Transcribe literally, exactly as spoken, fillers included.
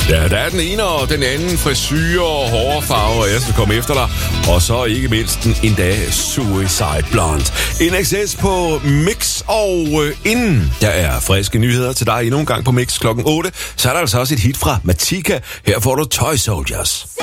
Ja, der er den ene og den anden frisyr og hårfarve, og jeg skal komme efter dig. Og så ikke mindst den endda Suicide Blonde. N X S på Mix, og øh, inden der er friske nyheder til dig endnu en gang på Mix klokken otte, så er der altså også et hit fra Matika. Her får du Toy Soldiers.